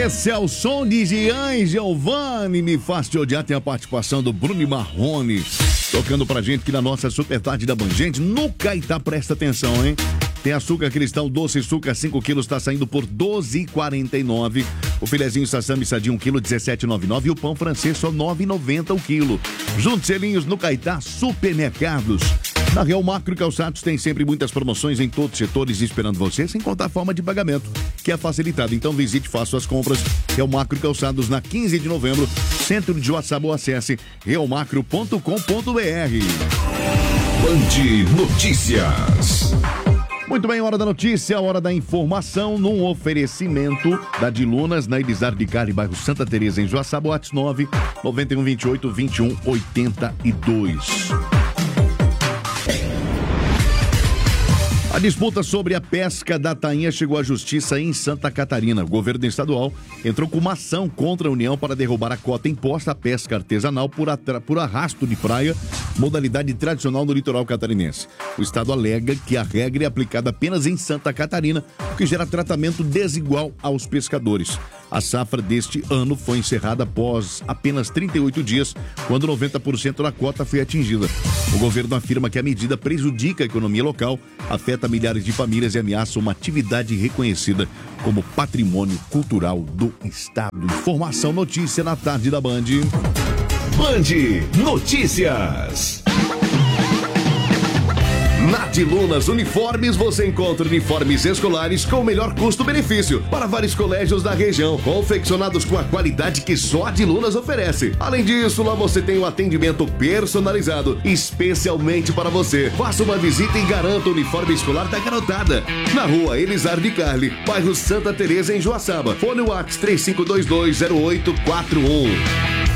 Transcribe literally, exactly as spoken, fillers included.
Esse é o som de Gian Giovanni, Me Faz Te Odiar. Tem a participação do Bruno Marrone tocando pra gente aqui na nossa super tarde da Band. Gente, no Caetá, presta atenção, hein? Tem açúcar cristão doce, açúcar cinco quilos, tá saindo por doze reais e quarenta e nove centavos. O filezinho sassami sadia um quilo, dezessete reais e noventa e nove centavos. E o pão francês só nove reais e noventa centavos o quilo. Juntos selinhos no Caetá Supermercados. Na Real Macro Calçados tem sempre muitas promoções em todos os setores esperando você, sem contar a forma de pagamento, que é facilitada. Então visite e faça suas compras. Real Macro Calçados na quinze de novembro, centro de Joaçaba, ou acesse real macro ponto com ponto br. Band Notícias. Muito bem, hora da notícia, hora da informação, num oferecimento da Dilunas, na Elisar de Cari, bairro Santa Teresa, em Joaçaba, WhatsApp nove nove um vinte e oito, vinte e um oitenta e dois. A disputa sobre a pesca da tainha chegou à justiça em Santa Catarina. O governo estadual entrou com uma ação contra a União para derrubar a cota imposta à pesca artesanal por, atra... por arrasto de praia, modalidade tradicional no litoral catarinense. O estado alega que a regra é aplicada apenas em Santa Catarina, o que gera tratamento desigual aos pescadores. A safra deste ano foi encerrada após apenas trinta e oito dias, quando noventa por cento da cota foi atingida. O governo afirma que a medida prejudica a economia local, afeta milhares de famílias e ameaça uma atividade reconhecida como patrimônio cultural do estado. Informação, notícia na tarde da Band. Band Notícias. Na Dilunas Uniformes você encontra uniformes escolares com o melhor custo-benefício para vários colégios da região, confeccionados com a qualidade que só a Dilunas oferece. Além disso, lá você tem um atendimento personalizado especialmente para você. Faça uma visita e garanta o uniforme escolar da garotada. Na rua Elisar de Carli, bairro Santa Teresa, em Joaçaba. Fone WhatsApp três cinco dois dois zero oito quatro um.